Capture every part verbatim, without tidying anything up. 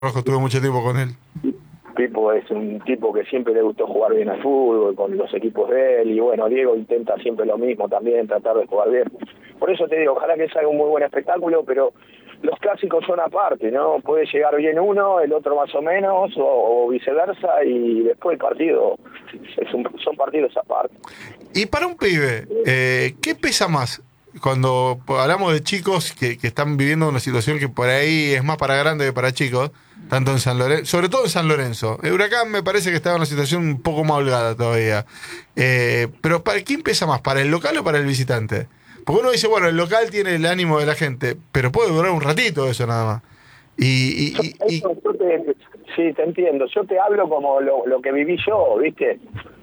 Rojo, tuve mucho tiempo con él. Pipo es un tipo que siempre le gustó jugar bien al fútbol, con los equipos de él, y bueno, Diego intenta siempre lo mismo también, tratar de jugar bien. Por eso te digo, ojalá que salga un muy buen espectáculo, pero los clásicos son aparte, ¿no? Puede llegar bien uno, el otro más o menos, o, o viceversa, y después el partido, es un, son partidos aparte. Y para un pibe, eh, ¿qué pesa más? Cuando hablamos de chicos que, que están viviendo una situación que por ahí es más para grandes que para chicos, tanto en San Lorenzo, sobre todo en San Lorenzo. El Huracán me parece que está en una situación un poco más holgada todavía. Eh, pero ¿para quién pesa más? ¿Para el local o para el visitante? Porque uno dice, bueno, el local tiene el ánimo de la gente, pero puede durar un ratito eso nada más. Y, y, y, y... Eso, yo te, sí, te entiendo. Yo te hablo como lo, lo que viví yo, ¿viste?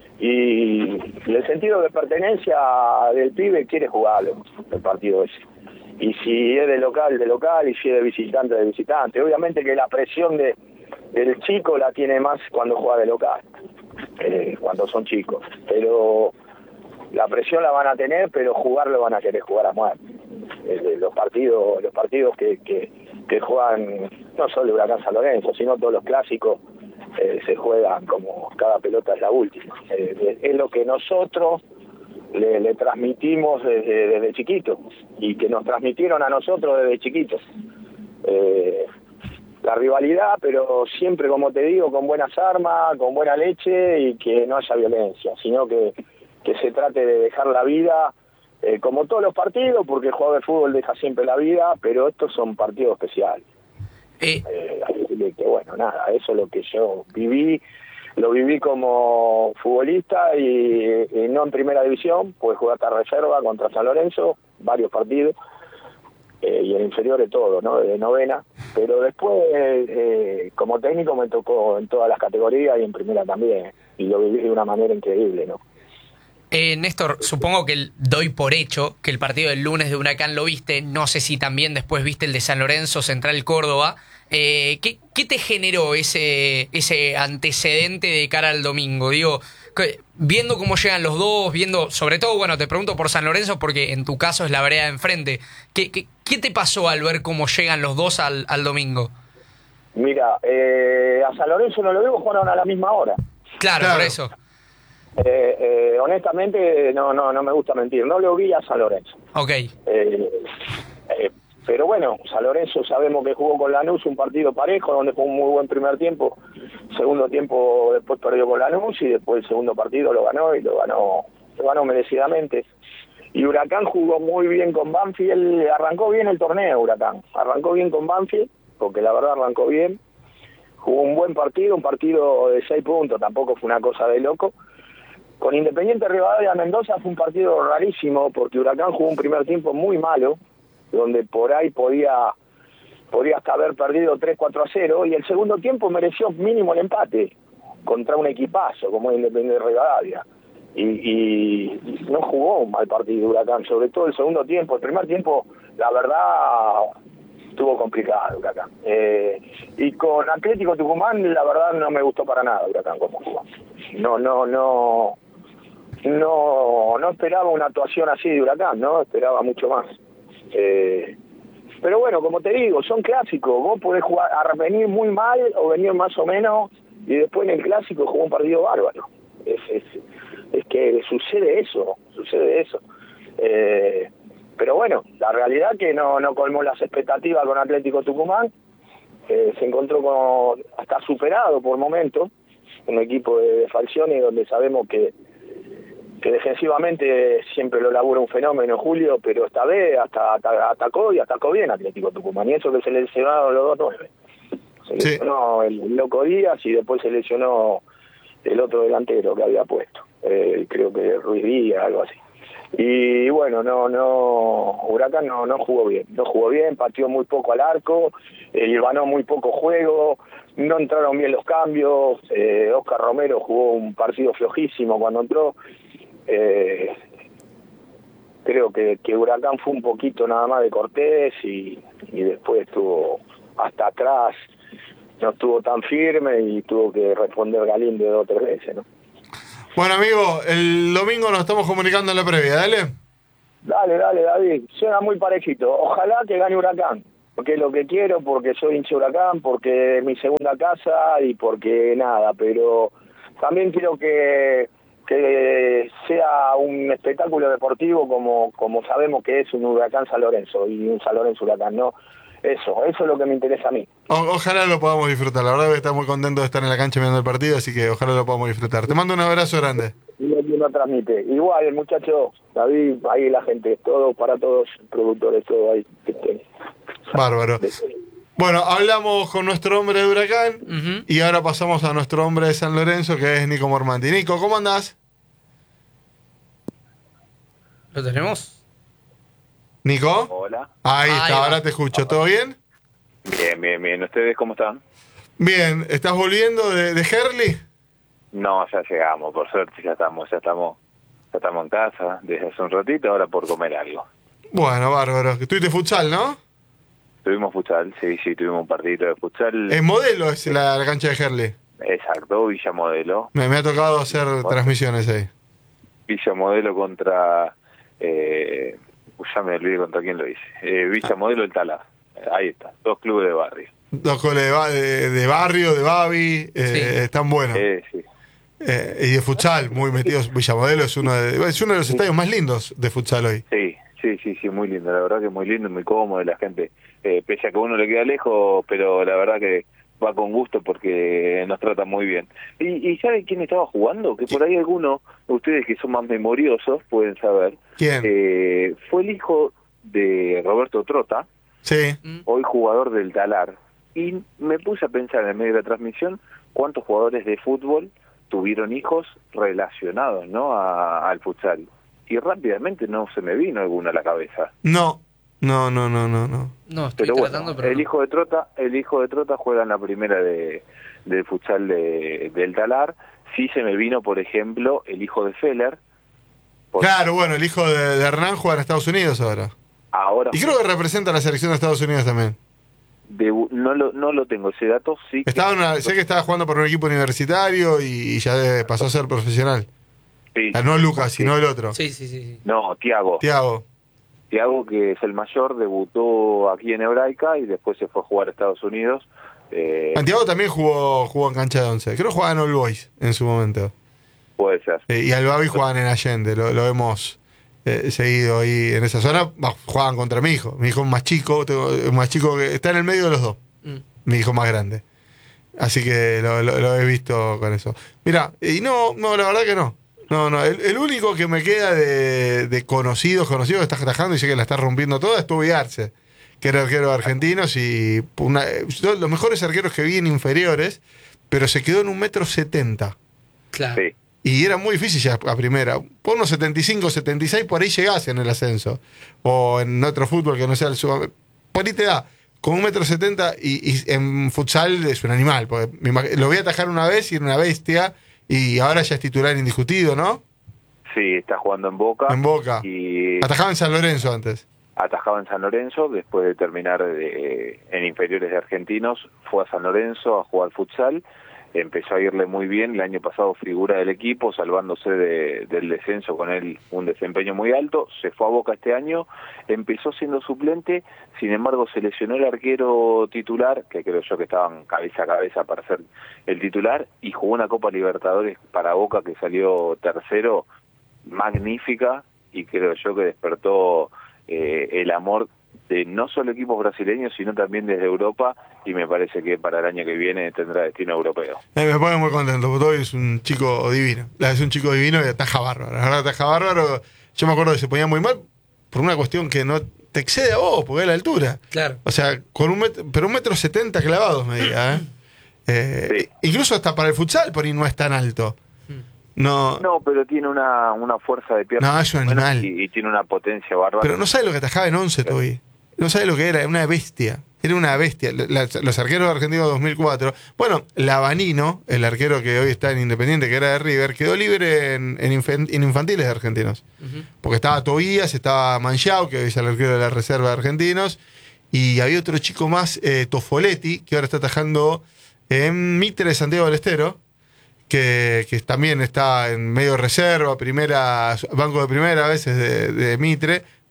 Y el sentido de pertenencia del pibe quiere jugarlo, el partido ese. Y si es de local, de local, y si es de visitante, de visitante. Obviamente que la presión de del chico la tiene más cuando juega de local, eh, cuando son chicos. Pero la presión la van a tener, pero jugarlo van a querer jugar a muerte. Eh, los partidos, los partidos que, que, que juegan, no solo Huracán San Lorenzo, sino todos los clásicos, eh, se juegan como cada pelota es la última. Eh, es lo que nosotros le, le transmitimos desde, desde chiquitos, y que nos transmitieron a nosotros desde chiquitos. Eh, la rivalidad, pero siempre, como te digo, con buenas armas, con buena leche, y que no haya violencia, sino que, que se trate de dejar la vida, eh, como todos los partidos, porque el jugador de fútbol deja siempre la vida, pero estos son partidos especiales. Eh. Eh, así que bueno, nada, eso es lo que yo viví, lo viví como futbolista, y, y no en primera división, pues jugué hasta reserva contra San Lorenzo, varios partidos, eh, y en inferiores todo, ¿no? De novena, pero después eh, como técnico me tocó en todas las categorías y en primera también, y lo viví de una manera increíble, ¿no? Eh, Néstor, supongo que el, doy por hecho que el partido del lunes de Huracán lo viste, no sé si también después viste el de San Lorenzo, Central Córdoba. Eh, ¿qué, ¿Qué te generó ese, ese antecedente de cara al domingo? Digo, que, viendo cómo llegan los dos, viendo, sobre todo, bueno, te pregunto por San Lorenzo porque en tu caso es la vereda de enfrente. ¿Qué, qué, qué te pasó al ver cómo llegan los dos al, al domingo? Mira, eh, a San Lorenzo no lo veo, jugaron a la misma hora. Claro, Claro. por eso. Eh, eh, honestamente, no, no, no me gusta mentir, no lo vi a San Lorenzo. Ok. Eh, eh, pero bueno, San Lorenzo sabemos que jugó con Lanús un partido parejo, donde fue un muy buen primer tiempo, segundo tiempo después perdió con Lanús, y después el segundo partido lo ganó, y lo ganó, lo ganó merecidamente. Y Huracán jugó muy bien con Banfield, arrancó bien el torneo Huracán, arrancó bien con Banfield, porque la verdad arrancó bien, jugó un buen partido, un partido de seis puntos, tampoco fue una cosa de loco. Con Independiente Rivadavia Mendoza fue un partido rarísimo, porque Huracán jugó un primer tiempo muy malo, donde por ahí podía podía hasta haber perdido tres cuatro a cero, y el segundo tiempo mereció mínimo el empate contra un equipazo como Independiente Rivadavia, y, y no jugó un mal partido Huracán, sobre todo el segundo tiempo. El primer tiempo, la verdad, estuvo complicado Huracán. Eh, y con Atlético Tucumán, la verdad, no me gustó para nada Huracán como jugó. No, no, no... No, no esperaba una actuación así de Huracán, ¿no? Esperaba mucho más. Eh, pero bueno, como te digo, son clásicos. Vos podés jugar a venir muy mal o venir más o menos, y después en el clásico jugó un partido bárbaro. Es, es, es que sucede eso, sucede eso. Eh, pero bueno, la realidad que no, no colmó las expectativas con Atlético Tucumán. Eh, se encontró con, hasta superado por momentos, un equipo de, de Falcioni, donde sabemos que que defensivamente siempre lo labura un fenómeno Julio, pero esta vez hasta, hasta atacó y atacó bien Atlético Tucumán, y eso que se lesionaron los dos nueve. Se lesionó sí. el, el Loco Díaz, y después se lesionó el otro delantero que había puesto, eh, creo que Ruiz Díaz, algo así. Y bueno, no, no, Huracán no, no jugó bien, no jugó bien, pateó muy poco al arco, eh, ganó muy poco juego, no entraron bien los cambios, eh, Oscar Romero jugó un partido flojísimo cuando entró. Eh, creo que, que Huracán fue un poquito nada más de Cortés, y, y después estuvo hasta atrás, no estuvo tan firme, y tuvo que responder Galíndez dos o tres veces, ¿no? Bueno, amigo, el domingo nos estamos comunicando en la previa, dale. Dale, dale, David, suena muy parejito, ojalá que gane Huracán, porque es lo que quiero, porque soy hincha de Huracán, porque es mi segunda casa y porque nada, pero también quiero que, que sea un espectáculo deportivo como, como sabemos que es un Huracán San Lorenzo y un San Lorenzo Huracán, ¿no? Eso, eso es lo que me interesa a mí. O- ojalá lo podamos disfrutar. La verdad que estamos muy contentos de estar en la cancha mirando el partido, así que ojalá lo podamos disfrutar. Te mando un abrazo grande. Y no transmite. Igual, el muchacho, David, ahí la gente, todo para todos, productores, todo ahí. Que estén. Bárbaro. Bueno, hablamos con nuestro hombre de Huracán Ujú. y ahora pasamos a nuestro hombre de San Lorenzo, que es Nico Mormanti. Nico, ¿cómo andás? ¿Lo tenemos? ¿Nico? Hola. Ahí Ahí está, va. ahora te escucho. ¿Todo bien? Bien, bien, bien. ¿Ustedes cómo están? Bien. ¿Estás volviendo de, de Herli? No, ya llegamos, por suerte ya estamos, ya estamos, ya estamos en casa desde hace un ratito, ahora por comer algo. Bueno, bárbaro. Estuviste futsal, ¿no? Tuvimos futsal, sí, sí, tuvimos un partidito de futsal. En modelo es la, la cancha de Herli. Exacto, Villa Modelo. Me, me ha tocado hacer transmisiones ahí. Villa Modelo contra... Eh, ya me olvidé contra quién lo hice. Eh, Villa Modelo el Talar. Ahí está, dos clubes de barrio. Dos goles de, ba- de, de barrio, de Babi, eh, Sí. están buenos. Eh, sí. Eh, y de futsal, muy metidos. Villamodelo es uno de, es uno de los estadios más lindos de futsal hoy. Sí, sí, sí, sí, muy lindo, la verdad que muy lindo, muy cómodo, la gente, eh, pese a que a uno le queda lejos, pero la verdad que va con gusto porque nos trata muy bien. ¿Y, y sabe quién estaba jugando? Que por ahí algunos de ustedes que son más memoriosos pueden saber. ¿Quién? Eh, fue el hijo de Roberto Trota, Sí. Mm. hoy jugador del Talar, y me puse a pensar en el medio de la transmisión cuántos jugadores de fútbol tuvieron hijos relacionados, ¿no?, a- al futsal. Y rápidamente no se me vino alguno a la cabeza. No, no, no, no, no, no. No, estoy Pero tratando, bueno, pero el no. hijo de Trota, el hijo de Trota juega en la primera de del futsal de, del Talar. Sí se me vino, por ejemplo, el hijo de Feller. Por- Claro, bueno, el hijo de, de Hernán juega en Estados Unidos ahora. Ahora Y creo que representa a la selección de Estados Unidos también. debu- no lo no lo tengo ese dato, sí. que- Estaba en una- sé que estaba jugando por un equipo universitario y, y ya de- pasó a ser profesional. sí. Ah, no Lucas, sino el otro. Sí, sí, sí. sí. No, Tiago. Tiago. Tiago, que es el mayor, debutó aquí en Hebraica y después se fue a jugar a Estados Unidos. Eh, Santiago también jugó, jugó en cancha de once. Creo que jugaba en All Boys en su momento. puede ser. Eh, y al Babi jugaban en Allende, lo, lo hemos eh, seguido ahí en esa zona. Bah, jugaban contra mi hijo. Mi hijo más chico, tengo un más chico que está en el medio de los dos. Mm. Mi hijo más grande. Así que lo, lo- lo he visto con eso. Mira, y no, no, la verdad que no. No, no, el, el único que me queda de, de conocidos, conocidos que está atajando y sé que la está rompiendo toda es Toby Arce, que era arquero de Argentinos y una, los mejores arqueros que vi en inferiores, pero se quedó en un metro setenta. Claro. Sí. Y era muy difícil ya a primera. Por unos setenta y cinco, setenta y seis, por ahí llegás en el ascenso. O en otro fútbol que no sea el sub. Por ahí te da con un metro setenta y, y en futsal es un animal. Porque me imag- lo voy a atajar una vez y era una bestia. Y ahora ya es titular indiscutido, ¿no? Sí, está jugando en Boca. En Boca. Y Atajaba en San Lorenzo antes. atajaba en San Lorenzo, después de terminar de- en inferiores de Argentinos, fue a San Lorenzo a jugar futsal, empezó a irle muy bien, el año pasado figura del equipo, salvándose de- del descenso con él un desempeño muy alto, se fue a Boca este año, empezó siendo suplente, sin embargo se lesionó el arquero titular, que creo yo que estaban cabeza a cabeza para ser el titular, y jugó una Copa Libertadores para Boca que salió tercero, magnífica, y creo yo que despertó eh, el amor de no solo equipos brasileños, sino también desde Europa, y me parece que para el año que viene tendrá destino europeo. Eh, me pone muy contento, porque Toby es un chico divino. La- Es un chico divino y ataja bárbaro. La verdad, ataja bárbaro. Yo me acuerdo que se ponía muy mal por una cuestión que no te excede a vos, porque es la altura. Claro. O sea, con un metro, pero un metro setenta clavados, me diga, ¿eh? Eh, Sí. Incluso hasta para el futsal, por ahí no es tan alto. No, No, pero tiene una, una fuerza de pierna. No, es un buena animal. Y, y tiene una potencia bárbara. pero no sabe lo que atajaba en once, Toby. No sabe lo que era, era una bestia. Era una bestia. La- la- los arqueros argentinos de dos mil cuatro. Bueno, Lavanino, el arquero que hoy está en Independiente, que era de River, quedó libre en, en, infen- en infantiles de argentinos. Ujú. Porque estaba Tobías, estaba Manchao, que hoy es el arquero de la reserva de argentinos, y había otro chico más, eh, Tofoletti, que ahora está atajando en Mitre de Santiago del Estero, que, que también está en medio reserva, primera, banco de primera a veces de, de Mitre,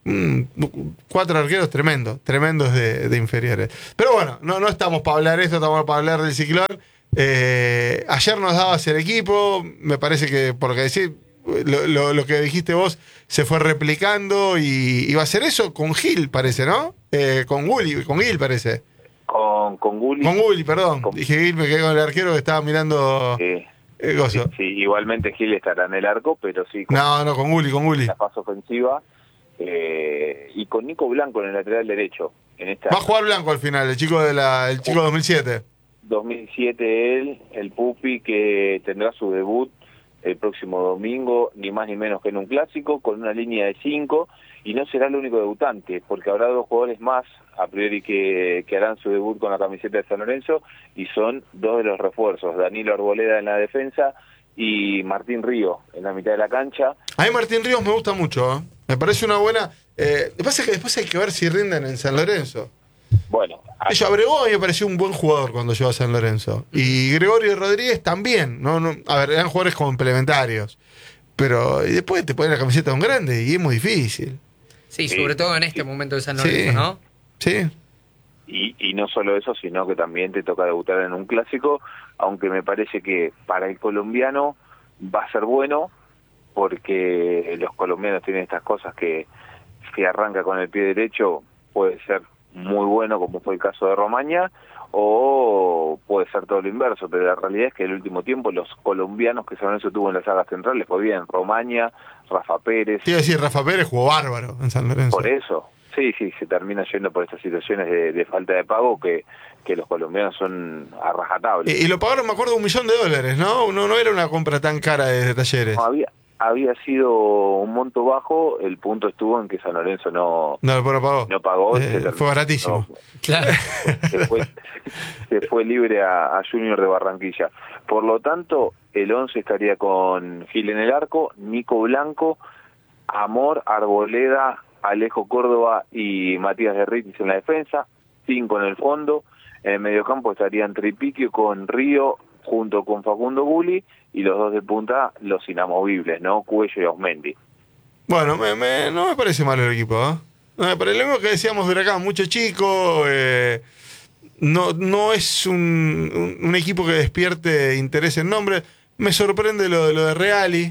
mm, cuatro arqueros tremendos, tremendos de, de inferiores. Pero bueno, no, no estamos para hablar de esto, estamos para hablar del Ciclón. Eh, ayer nos dabas el equipo, me parece que por lo que decís, lo, lo, lo que dijiste vos se fue replicando y iba a ser eso con Gil, parece, ¿no? Eh, con Gulli, con Gil parece. Con, con Gulli. Con Gulli, perdón. Con... Dije Gil, me quedé con el arquero que estaba mirando eh, el gozo. Sí, sí, igualmente Gil estará en el arco, pero sí. Con no, no, con Gulli, con Gulli. La fase ofensiva. Eh, y con Nico Blanco en el lateral derecho. En esta... Va a jugar Blanco al final, el chico de la, el chico dos mil siete. dos mil siete él, el Pupi, que tendrá su debut el próximo domingo, ni más ni menos que en un clásico, con una línea de cinco, y no será el único debutante, porque habrá dos jugadores más, a priori, que, que harán su debut con la camiseta de San Lorenzo, y son dos de los refuerzos, Danilo Arboleda en la defensa y Martín Río en la mitad de la cancha. A mí Martín Ríos me gusta mucho, ¿eh? Me parece una buena... Eh, lo que pasa es que después hay que ver si rinden en San Lorenzo. Bueno, Eso, Abregó a mí me pareció un buen jugador cuando llegó a San Lorenzo. Y Gregorio Rodríguez también. No, no, a ver, eran jugadores complementarios. Pero y después te ponen la camiseta de un grande y es muy difícil. Sí, sobre todo en este momento de San Lorenzo, Sí. ¿no? Sí. Y, y no solo eso, sino que también te toca debutar en un clásico, aunque me parece que para el colombiano va a ser bueno, porque los colombianos tienen estas cosas que si arranca con el pie derecho puede ser muy bueno, como fue el caso de Romaña, o puede ser todo lo inverso, pero la realidad es que en el último tiempo los colombianos que San Lorenzo tuvo en la saga central les fue bien, Romaña, Rafa Pérez. Te iba a decir, Rafa Pérez jugó bárbaro en San Lorenzo. Por eso, sí, sí, se termina yendo por estas situaciones de, de falta de pago que, que los colombianos son a rajatabla. Y, y lo pagaron, me acuerdo, un millón de dólares, ¿no? No, no era una compra tan cara de Talleres. No, había, había sido un monto bajo, el punto estuvo en que San Lorenzo no, No, lo pagó. no pagó. Eh, se terminó, fue baratísimo. no, Claro. se, fue, se fue libre a, a Junior de Barranquilla. Por lo tanto, el once estaría con Gil en el arco, Nico Blanco, Amor, Arboleda, Alejo Córdoba y Matías de Ritis en la defensa, cinco en el fondo. En el mediocampo estarían Tripiquio con Río junto con Facundo Gulli, y los dos de punta, los inamovibles, ¿no? Cuello y Osmendi. Bueno, me, me, no me parece malo el equipo, ¿eh? No me parece, lo mismo que decíamos de Huracán, mucho chico, eh, no, no es un, un, un equipo que despierte interés en nombre. Me sorprende lo, lo de Reali,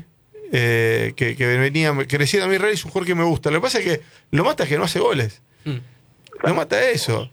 eh, que, que venía creciendo. A mí Reali es un jugador que me gusta. Lo que pasa es que lo mata es que no hace goles. Mm. Lo mata eso.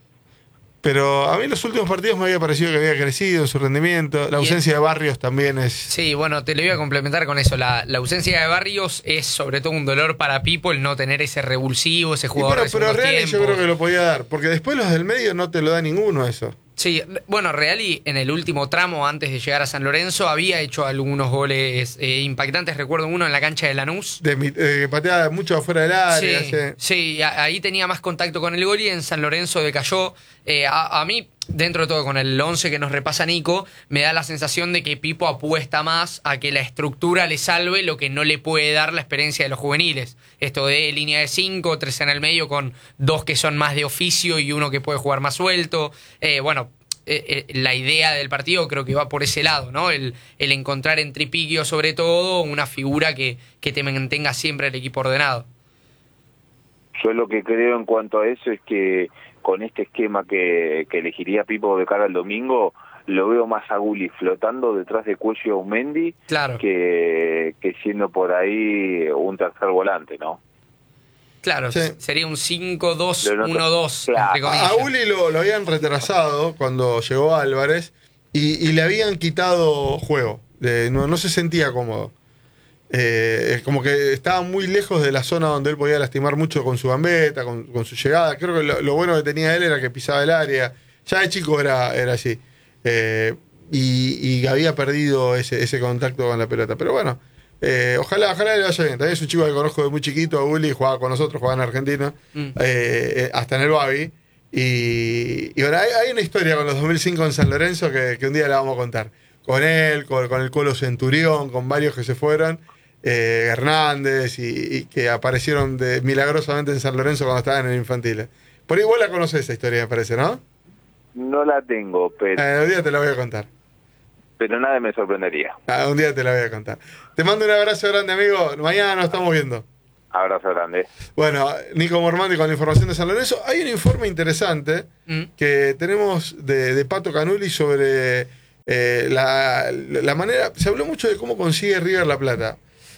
Pero a mí en los últimos partidos me había parecido que había crecido en su rendimiento. La ausencia de Barrios también es... Sí, bueno, te lo iba a complementar con eso. La, la ausencia de Barrios es sobre todo un dolor para Pipo, el no tener ese revulsivo, ese Y jugador pero de pero segundos Reali yo tiempos. creo que lo podía dar. Porque después los del medio no te lo da ninguno eso. Sí, bueno, Reali en el último tramo antes de llegar a San Lorenzo había hecho algunos goles eh, impactantes. Recuerdo uno en la cancha de Lanús. De, eh, pateaba mucho afuera del área. Sí, sí. sí, a- ahí tenía más contacto con el gol y en San Lorenzo decayó. Eh, a, a mí, dentro de todo, con el once que nos repasa Nico, me da la sensación de que Pipo apuesta más a que la estructura le salve lo que no le puede dar la experiencia de los juveniles. Esto de línea de cinco, tres en el medio con dos que son más de oficio y uno que puede jugar más suelto. Eh, bueno, eh, eh, la idea del partido creo que va por ese lado, ¿no? El, el encontrar en Tripiquio, sobre todo, una figura que, que te mantenga siempre el equipo ordenado. Yo lo que creo en cuanto a eso es que con este esquema que, que elegiría Pipo de cara al domingo, lo veo más a Gulli flotando detrás de Cuello y Osmendi Claro. que, que siendo por ahí un tercer volante, ¿no? Claro, Sí. sería un cinco dos Lo noto- uno dos, Claro. entre comillas. A Uli lo, lo habían retrasado cuando llegó Álvarez y, y le habían quitado juego. De- no, no se sentía cómodo. Eh, como que estaba muy lejos de la zona donde él podía lastimar mucho con su gambeta, con, con su llegada. Creo que lo, lo bueno que tenía él era que pisaba el área. Ya de chico era, era así. Eh, y, y había perdido ese, ese contacto con la pelota. Pero bueno, eh, ojalá, ojalá le vaya bien. También es un chico que conozco de muy chiquito, a Uli, jugaba con nosotros, jugaba en Argentina, Mm. eh, hasta en el Babi. Y, y bueno, hay, hay una historia con los dos mil cinco en San Lorenzo que, que un día la vamos a contar. Con él, con, con el Colo Centurión, con varios que se fueron. Eh, Hernández y, y que aparecieron de, milagrosamente en San Lorenzo cuando estaban en infantiles. Por igual la conoces esa historia, me parece, ¿no? No la tengo, pero, Eh, un día te la voy a contar. pero nada me sorprendería. Ah, un día te la voy a contar. Te mando un abrazo grande, amigo. Mañana nos estamos viendo. Abrazo grande. Bueno, Nico Mormandi con la información de San Lorenzo. Hay un informe interesante mm. que tenemos de, de Pato Canuli sobre eh, la, la manera... Se habló mucho de cómo consigue River la plata.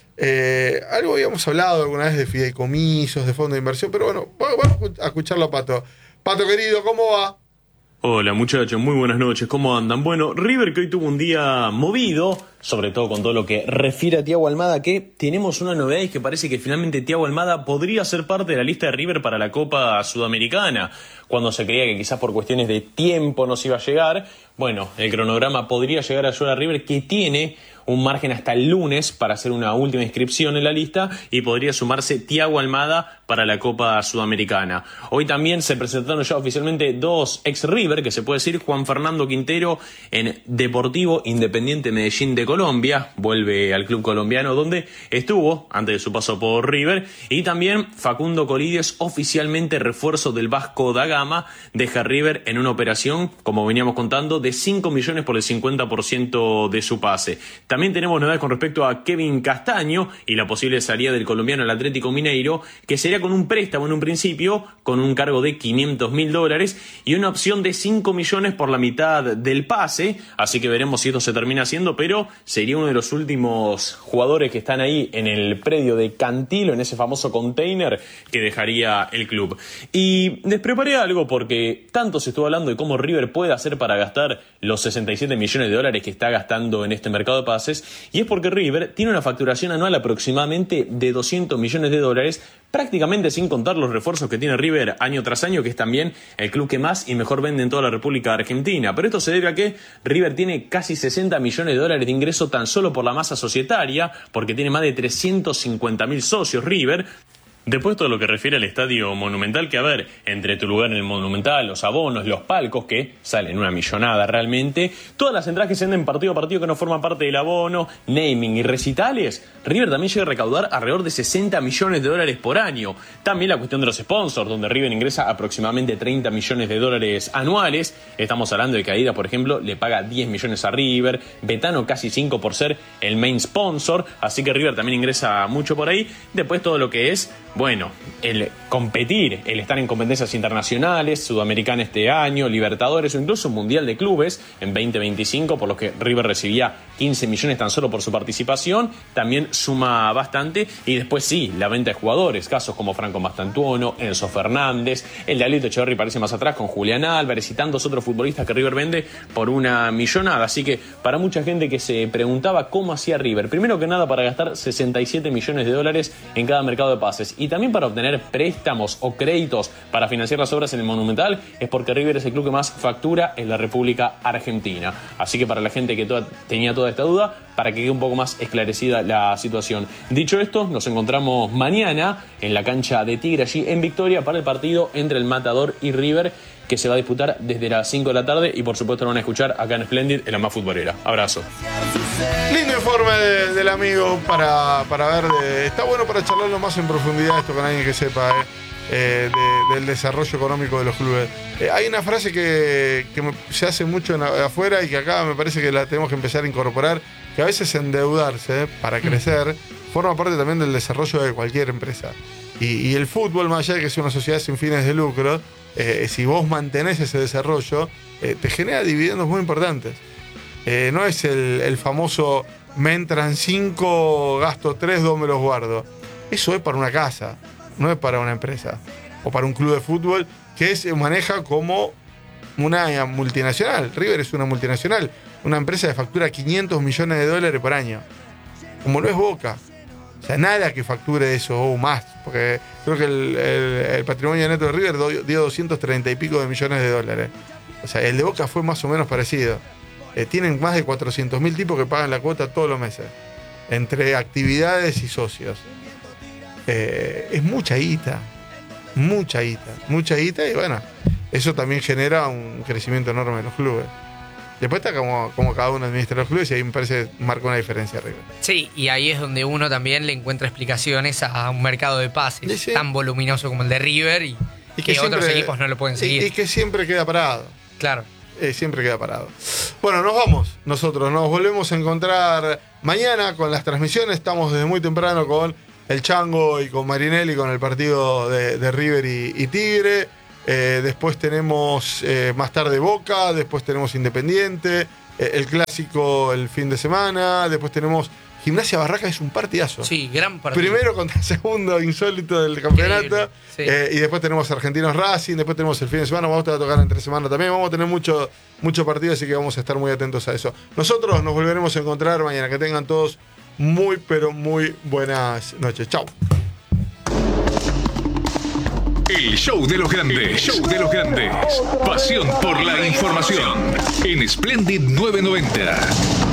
Eh, algo habíamos hablado alguna vez de fideicomisos, de fondos de inversión, pero bueno, vamos a escucharlo a Pato. Pato querido, ¿cómo va? Hola muchachos, muy buenas noches, ¿cómo andan? Bueno, River que hoy tuvo un día movido, sobre todo con todo lo que refiere a Thiago Almada, que tenemos una novedad y que parece que finalmente Thiago Almada podría ser parte de la lista de River para la Copa Sudamericana, cuando se creía que quizás por cuestiones de tiempo no se iba a llegar. Bueno, el cronograma podría llegar a ayudar a River, que tiene un margen hasta el lunes para hacer una última inscripción en la lista, y podría sumarse Thiago Almada para la Copa Sudamericana. Hoy también se presentaron ya oficialmente dos ex-River, que se puede decir. Juan Fernando Quintero en Deportivo Independiente Medellín de Colombia, vuelve al club colombiano donde estuvo antes de su paso por River, y también Facundo Colides, oficialmente refuerzo del Vasco da Gama, deja River en una operación, como veníamos contando, de cinco millones por el cincuenta por ciento de su pase. También tenemos novedades con respecto a Kevin Castaño y la posible salida del colombiano al Atlético Mineiro, que sería con un préstamo en un principio, con un cargo de quinientos mil dólares y una opción de cinco millones por la mitad del pase, así que veremos si esto se termina haciendo, pero sería uno de los últimos jugadores que están ahí en el predio de Cantilo, en ese famoso container que dejaría el club. Y les preparé algo porque tanto se estuvo hablando de cómo River puede hacer para gastar los sesenta y siete millones de dólares que está gastando en este mercado de pases, y es porque River tiene una facturación anual aproximadamente de doscientos millones de dólares, prácticamente sin contar los refuerzos que tiene River año tras año, que es también el club que más y mejor vende en toda la República Argentina. Pero esto se debe a que River tiene casi sesenta millones de dólares de ingreso tan solo por la masa societaria, porque tiene más de trescientos cincuenta mil socios River. Después todo lo que refiere al Estadio Monumental, que a ver, entre tu lugar en el Monumental, los abonos, los palcos, que salen una millonada realmente, todas las entradas que se venden partido a partido que no forman parte del abono, naming y recitales, River también llega a recaudar alrededor de sesenta millones de dólares por año. También la cuestión de los sponsors, donde River ingresa aproximadamente treinta millones de dólares anuales. Estamos hablando de que Adidas, por ejemplo, le paga diez millones a River, Betano casi cinco por ser el main sponsor, así que River también ingresa mucho por ahí. Después todo lo que es, bueno, el competir, el estar en competencias internacionales, Sudamericana este año, Libertadores o incluso Mundial de Clubes en veinte veinticinco, por lo que River recibía quince millones tan solo por su participación, también suma bastante. Y después sí, la venta de jugadores, casos como Franco Mastantuono, Enzo Fernández, el de Alito Echeverri parece más atrás con Julián Álvarez y tantos otros futbolistas que River vende por una millonada. Así que para mucha gente que se preguntaba cómo hacía River, primero que nada para gastar sesenta y siete millones de dólares en cada mercado de pases, y también para obtener préstamos o créditos para financiar las obras en el Monumental, es porque River es el club que más factura en la República Argentina. Así que para la gente que toda, tenía toda esta duda, para que quede un poco más esclarecida la situación. Dicho esto, nos encontramos mañana en la cancha de Tigre, allí en Victoria, para el partido entre el Matador y River, que se va a disputar desde las cinco de la tarde, y por supuesto lo van a escuchar acá en Splendid, en la más futbolera. Abrazo. Lindo informe de, del amigo para, para ver, de, está bueno para charlarlo más en profundidad esto con alguien que sepa eh, eh, de, del desarrollo económico de los clubes. Eh, hay una frase que, que se hace mucho en, afuera y que acá me parece que la tenemos que empezar a incorporar, que a veces endeudarse eh, para crecer forma parte también del desarrollo de cualquier empresa. Y, y el fútbol, más allá de que es una sociedad sin fines de lucro, eh, si vos mantenés ese desarrollo, eh, te genera dividendos muy importantes. Eh, no es el, el famoso me entran cinco, gasto tres, dos me los guardo. Eso es para una casa, no es para una empresa o para un club de fútbol que se maneja como una multinacional. River es una multinacional, una empresa que factura quinientos millones de dólares por año, como lo es Boca. O sea, nada que facture eso o más, porque creo que el, el, el patrimonio neto de River dio doscientos treinta y pico de millones de dólares. O sea, el de Boca fue más o menos parecido. Eh, tienen más de cuatrocientos mil tipos que pagan la cuota todos los meses, entre actividades y socios. Eh, es mucha guita, mucha guita, mucha guita, y bueno, eso también genera un crecimiento enorme de los clubes. Después está como, como cada uno administra los clubes, y ahí me parece que marca una diferencia arriba. Sí, y ahí es donde uno también le encuentra explicaciones a un mercado de pases sí, sí. tan voluminoso como el de River, y, y que, que siempre, otros equipos no lo pueden seguir. Y, y que siempre queda parado. Claro. Eh, siempre queda parado. Bueno, nos vamos nosotros, nos volvemos a encontrar mañana con las transmisiones. Estamos desde muy temprano con el Chango y con Marinelli con el partido de, de River y, y Tigre. Eh, después tenemos eh, más tarde Boca, después tenemos Independiente, eh, el clásico el fin de semana, después tenemos Gimnasia Barraca, es un partidazo. Sí, gran partido. Primero contra el segundo insólito del campeonato. Sí. Eh, y después tenemos Argentinos Racing, después tenemos el fin de semana, vamos a tocar entre semana también. Vamos a tener mucho, mucho partido, así que vamos a estar muy atentos a eso. Nosotros nos volveremos a encontrar mañana. Que tengan todos muy, pero muy buenas noches. Chau. El show de los grandes, show de los grandes. Pasión por la información en Splendid novecientos noventa.